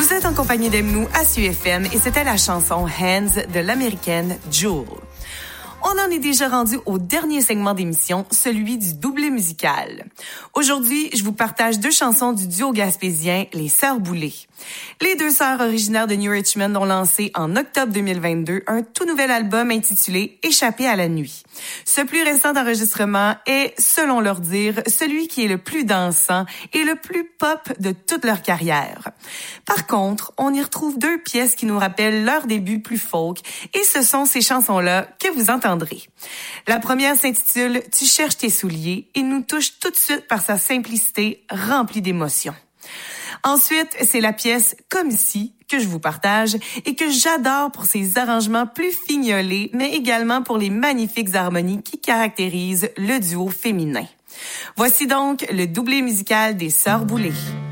Vous êtes en compagnie d'Emnou à CUFM et c'était la chanson Hands de l'américaine Jewel. On en est déjà rendu au dernier segment d'émission, celui du doublé musical. Aujourd'hui, je vous partage 2 chansons du duo gaspésien, les Sœurs Boulay. Les 2 sœurs originaires de New Richmond ont lancé en octobre 2022 un tout nouvel album intitulé Échappé à la nuit. Ce plus récent enregistrement est, selon leur dire, celui qui est le plus dansant et le plus pop de toute leur carrière. Par contre, on y retrouve 2 pièces qui nous rappellent leur début plus folk et ce sont ces chansons-là que vous entendrez. La première s'intitule « Tu cherches tes souliers » et nous touche tout de suite par sa simplicité remplie d'émotions. Ensuite, c'est la pièce « Comme si » que je vous partage et que j'adore pour ses arrangements plus fignolés, mais également pour les magnifiques harmonies qui caractérisent le duo féminin. Voici donc le doublé musical des Sœurs Boulay.